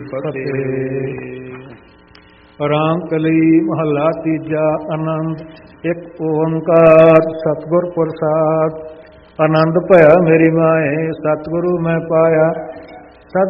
ਫਤਿਹ। ਰਾਮ ਕਲੀ ਮਹੱਲਾ ਤੀਜਾ। ਆਨੰਦ ਇੱਕ ਓੰਕਾਰ ਸਤਿਗੁਰ ਪ੍ਰਸਾਦ। ਆਨੰਦ ਭਇਆ ਮੇਰੀ ਮਾਏ, ਸਤਿਗੁਰੂ ਮੈਂ ਪਾਇਆ।